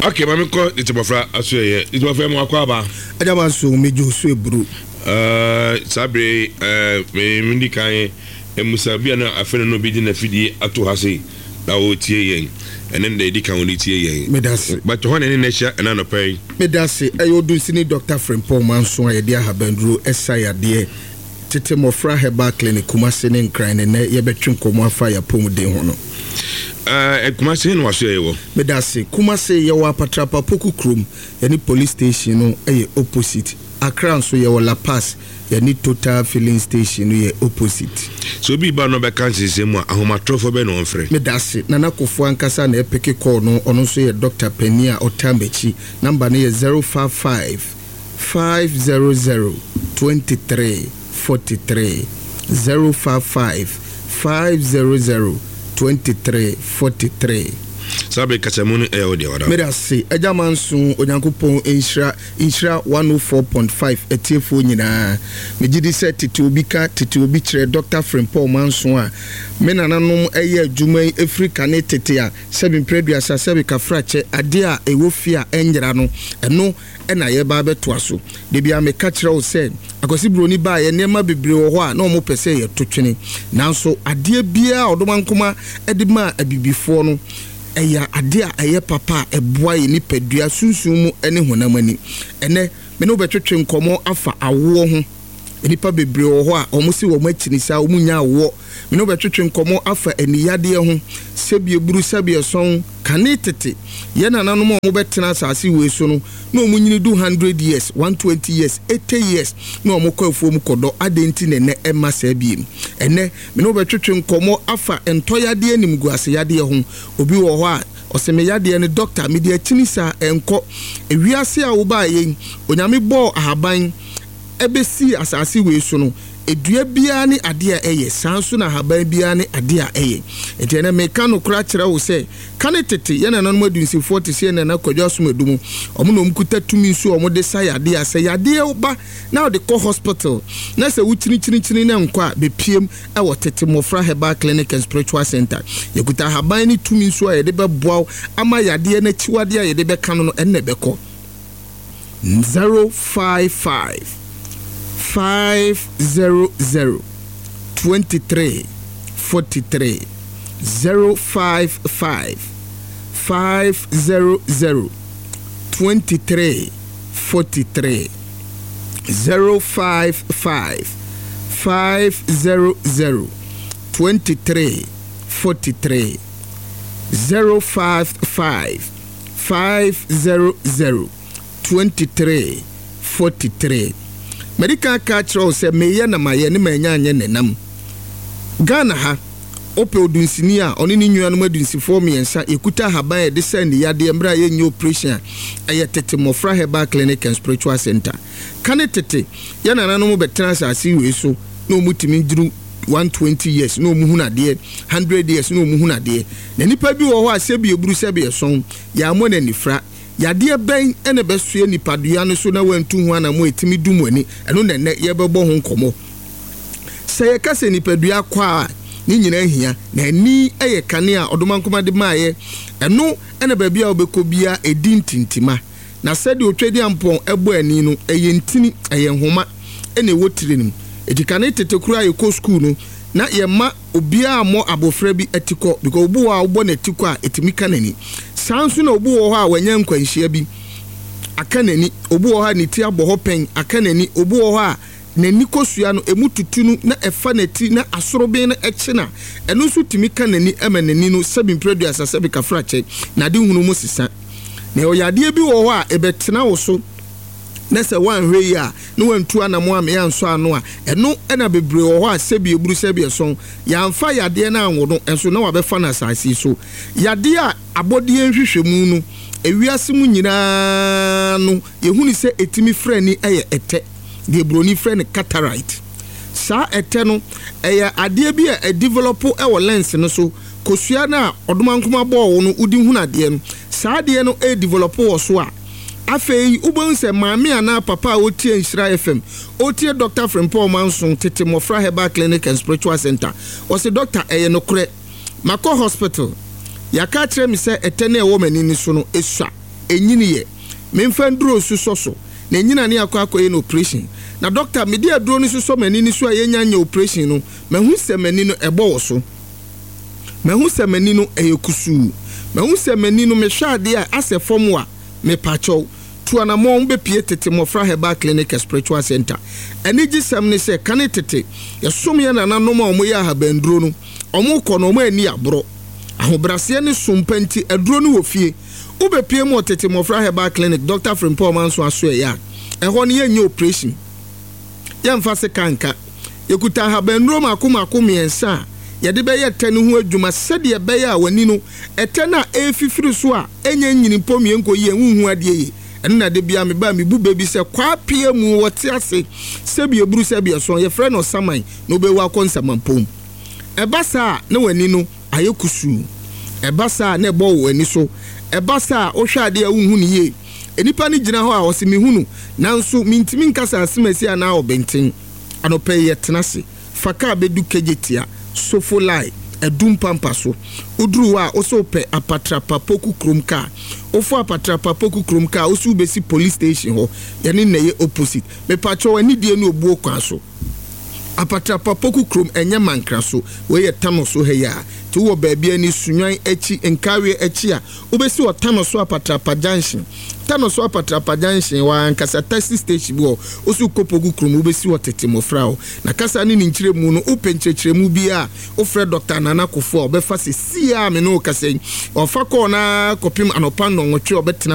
Okay, mami ko itibofra aso ye. Itibofra mo akwa ba. Ajaba so mejo so ebru. Sabre me ndi kan emusa bia na afene no bidi na fidi ato ha sei. Na o tie yen. Enen de di kan oni tie yen. Medase. But ho na ne sha na no pay. Medase ayo dun sini Dr. Frimpong Manso ayede ahabanduro esayade. Tete mofra heba clinic Kumase ne nkran ne ye betwe komo afa ya pomuden ho no. Kumase no waso yewo. Medase Kumase ye wa patrapa poku krum yani police station no eye opposite. Accra so ye La Paz yani Total filling station no ye opposite. So bi ba no be kan sesemu ahomatrofo be no mfre. Medase nana kofo ankasa na epeke call no ono so ye Dr. Penia Otambechi number no ye 055 500 23 43 055 500 23 43. Sabe kasamuni ode wada. Medase ejamansu onyankopon inshra 104.5 etiefo nyina megidi set tete obi kire Dr. Frimpong Manso a menananom eye adwuma Africa ne tete a sebi predua sa sebi kafrache ade a ewofia enjera no eno ena ye ba beto aso de bia me ka kire wo se akosi broni ba ye nema bebre wo ho a na omo pese ye totwene nanso ade bia odomankoma edima abibifo no eya ade a eye papa eboa ye ni padua sunsun mu ene honamani ene me no betwetwe nkomo afa awo ho enipa bebre wo ho a omo si wo machini sa omu nya awo me no betwetwe nkomo afa eniyade ho sebie buru sebie son kane tete ye nananom omo betena asase we so no na omu nyini do 100 years 120 years 80 years na omo kwa afuom kodo adenti ne ema sabiem ene me no betwetwe nkomo afa entoyade animguase yade ho obi wo ho a oseme yade ne doctor media chinisa enko ewiase a wo ba yen onyame bo ahaban ebesi asase we so no edua bia ne ade a eye sanso na haban bia ne ade a eye etene me kanu kura kire wo se kane tete ye nanan madunsi 40 se na kwadwa so madumu omo no mkuta tumi nso omo de sa yade a se yade oba na de ko hospital na se wutini na nkwa be piem e wo tete mofra heba clinic and spiritual center yekuta haban ni tumi nso a ye de be boaw ama yade na chiwade a ye de be kanu no enne be ko 055 500 23 43 055 500 23 43 055 500 23 43 055 500 23 43. Medical culture say meye na maye ne manya anye nenam Ghana ha ope odunsini a oni ni nnuanu madunsi form yensa ekuta haban e de send yade emra ye nyo operation eye tete mofra heba clinic and spiritual center kane tete ya nananom betena asase we so na omutimi duru 120 years no mu hunade 100 years no mu hunade na nipa bi wo ho asebi eburu sebi eson ya mo na nifra yade ben ene besue nipadua no so na wantu hu ana mo etimi dumani eno nenne ye bebo ho nkomo se ye kase nipadua kwa ni nyina hia na ni eye kane a odomankoma de maaye eno ene ba bia obekobia edintintima na sede otwedi ampon ebo ani no eye ntini eye nhoma ene wotirenim edikane tetekura ye ko school no na ye ma obia mo abofra bi etiko because obu wa obo na etiko a etimi kanani sansu na obu wo ho a wanya nkwanhia bi akanani obu wo ha ni ti aboho pen akanani obu wo ho a nani kosua no emututunu na efa nati na asorobe na echina eno so timi kanani emanani no sebi predu asasebi kafrache na de hunu mu sisa na oyade bi wo ho a ebetena wo so nese wan hwe ya no wantu anamo am ya nso ano a eno ena bebre wo ho a sebi eburu sebi eson ya mfa yade na anwo no enso na wabefa na asase so yade a abodie nhwehwemu no ewiase mu nyina no yehuni se etimi frani eye ete de broni frani cataract sa ete no eye ade bi a develop e wo lens no so kosua na odomankoma bo wo no udi hunade no sa ade no e develop wo so a afei ubonse maami ana papa otie Nhyira FM otie Dr. Frimpong Manso tete mofra heba clinic and spiritual center o se doctor eye no kure mako hospital yaka kire mi se etene e wo mani ni so no esua enyini ye memfa nduro so na enyina ne akwa no operation na doctor me dia duro ni so mani ni so ayenya operation no mahu se mani no ebo wo so mahu se mani no eyekusu mahu se mani no me hwade a ase form a me pacho tuana mo mbe pie tete Mofra Herbal Clinic Spiritual Center eni gisam ne se kane tete yesom ye na nanom a omo ya habanduro no omo kono omo ani abro ahobrase ne sompanti aduro no wofie ube pie mo tete Mofra Herbal Clinic Dr. Frimpong Manso aso ya eho ne ye operation ya mfa se kanka yekuta habanduro makoma miensa yede be ye tane ho adwuma sede be ya wani no etena efifiri so a enye nyini pomie nko ye huhu ade ye enna de bia me ba me bu baby se kwa pie mu wote ase sebi eburu sebi so ye frɛ no saman no be wa konsamampom ebasa na wani no ayekusu ebasa na ebo wani so ebasa o hwade a huhu ne ye enipa ne gina ho a wose me hunu nanso mintimi nkasa asemasi ana obenten anope ye tenase faka bedu kejetia sofolai edum pampa so udru a oso pe apatrapa poku kromka ofo apatrapa poku kromka osu besi police station ho yene na ye opposite me pacho wani die no obuo kwa so apatrapa poku krom enye mankra so we ye tano so he ya ti wo baabi ani sunwan echi enkawe echi a obesi wo tano so apatrapa junction tano so apatrapa junction wa nkasa taxi station bo osu kopogu krom obesi wo tete Mofra o na kasa ni nkyire mu no openkyekire mu bi a ofre Dr. Nana Kofo obefa se sia me no kasa ofa ko na kopim anopa no nwotwe obetena